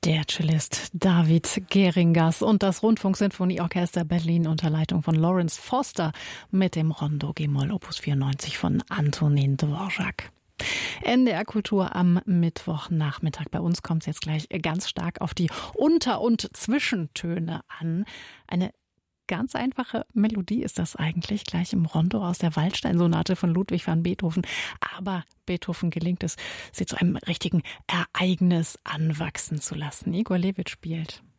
Der Cellist David Geringers und das Rundfunksinfonieorchester Berlin unter Leitung von Lawrence Foster mit dem Rondo G-Moll Opus 94 von Antonin Dvorak. NDR Kultur am Mittwochnachmittag. Bei uns kommt es jetzt gleich ganz stark auf die Unter- und Zwischentöne an. Eine ganz einfache Melodie ist das eigentlich, gleich im Rondo aus der Waldstein-Sonate von Ludwig van Beethoven. Aber Beethoven gelingt es, sie zu einem richtigen Ereignis anwachsen zu lassen. Igor Levit spielt.